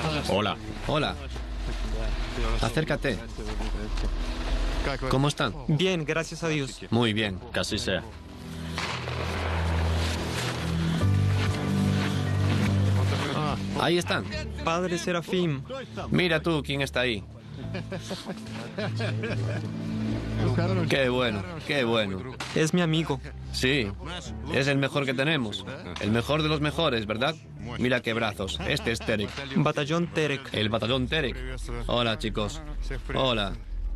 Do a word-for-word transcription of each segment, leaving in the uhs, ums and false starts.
Hola. Hola. Acércate. ¿Cómo están? Bien, gracias a Dios. Muy bien. Que así sea. Ahí están. Padre Serafín. Mira tú quién está ahí. Qué bueno, qué bueno. Es mi amigo. Sí, es el mejor que tenemos. El mejor de los mejores, ¿verdad? Mira qué brazos. Este es Terek. Batallón Terek. El batallón Terek. Hola, chicos. Hola.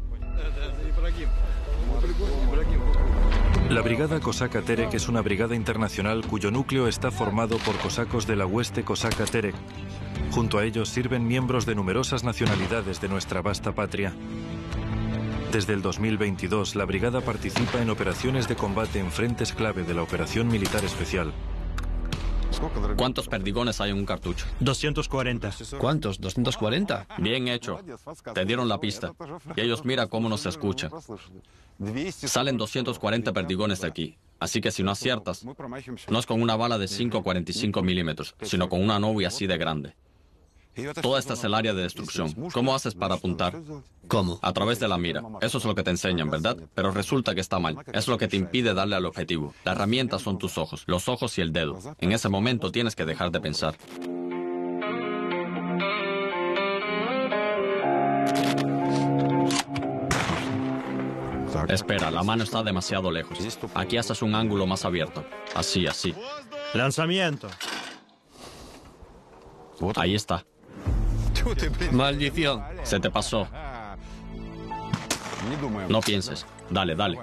La Brigada Cosaca Terek es una brigada internacional cuyo núcleo está formado por cosacos de la hueste cosaca Terek. Junto a ellos sirven miembros de numerosas nacionalidades de nuestra vasta patria. Desde el dos mil veintidós, la brigada participa en operaciones de combate en frentes clave de la Operación Militar Especial. ¿Cuántos perdigones hay en un cartucho? doscientos cuarenta. ¿Cuántos? ¿doscientos cuarenta? Bien hecho. Te dieron la pista. Y ellos mira cómo nos escuchan. Salen doscientos cuarenta perdigones de aquí. Así que si no aciertas, no es con una bala de cinco coma cuarenta y cinco milímetros, sino con una novia así de grande. Toda esta es el área de destrucción. ¿Cómo haces para apuntar? ¿Cómo? A través de la mira. Eso es lo que te enseñan, ¿verdad? Pero resulta que está mal. Es lo que te impide darle al objetivo. La herramienta son tus ojos, los ojos y el dedo. En ese momento tienes que dejar de pensar. Espera, la mano está demasiado lejos. Aquí haces un ángulo más abierto. Así, así. Lanzamiento. Ahí está. Maldición. Se te pasó. No pienses. Dale, dale.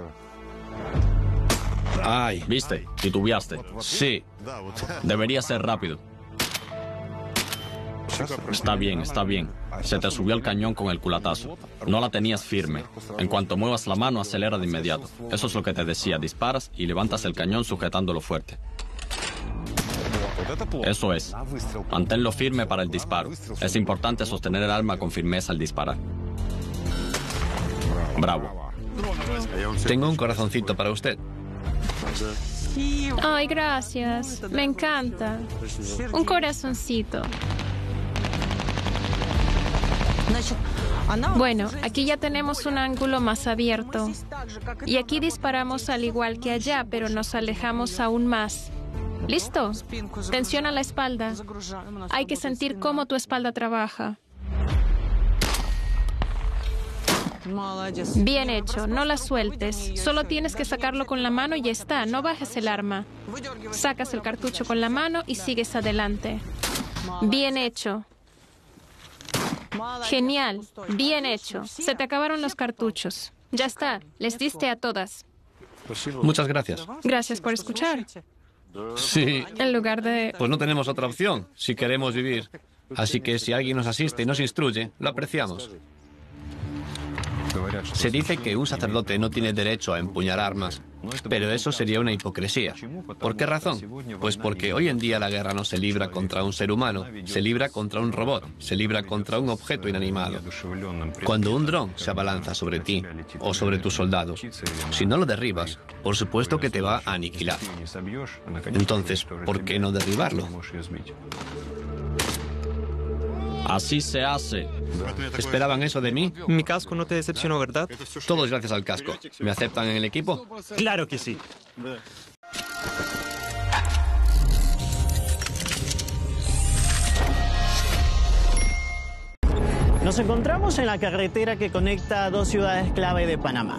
Ay, ¿Viste? Titubeaste. sí. Debería ser rápido. Está bien, está bien. Se te subió el cañón con el culatazo. No la tenías firme. En cuanto muevas la mano, acelera de inmediato. Eso es lo que te decía. Disparas y levantas el cañón sujetándolo fuerte. Eso es. Manténlo firme para el disparo. Es importante sostener el arma con firmeza al disparar. Bravo. Tengo un corazoncito para usted. Ay, gracias. Me encanta. Un corazoncito. Bueno, aquí ya tenemos un ángulo más abierto. Y aquí disparamos al igual que allá, pero nos alejamos aún más. ¿Listo? Tensiona la espalda. Hay que sentir cómo tu espalda trabaja. Bien hecho, no la sueltes. Solo tienes que sacarlo con la mano y ya está. No bajes el arma. Sacas el cartucho con la mano y sigues adelante. Bien hecho. Genial. Bien hecho. Se te acabaron los cartuchos. Ya está. Les diste a todas. Muchas gracias. Gracias por escuchar. Sí, En lugar de... pues no tenemos otra opción si queremos vivir. Así que si alguien nos asiste y nos instruye, lo apreciamos. Se dice que un sacerdote no tiene derecho a empuñar armas, pero eso sería una hipocresía. ¿Por qué razón? Pues porque hoy en día la guerra no se libra contra un ser humano, se libra contra un robot, se libra contra un objeto inanimado. Cuando un dron se abalanza sobre ti o sobre tus soldados, si no lo derribas, por supuesto que te va a aniquilar. Entonces, ¿por qué no derribarlo? Así se hace. ¿Esperaban eso de mí? Mi casco no te decepcionó, ¿verdad? Todos gracias al casco. ¿Me aceptan en el equipo? Claro que sí. Nos encontramos en la carretera que conecta a dos ciudades clave de Panamá.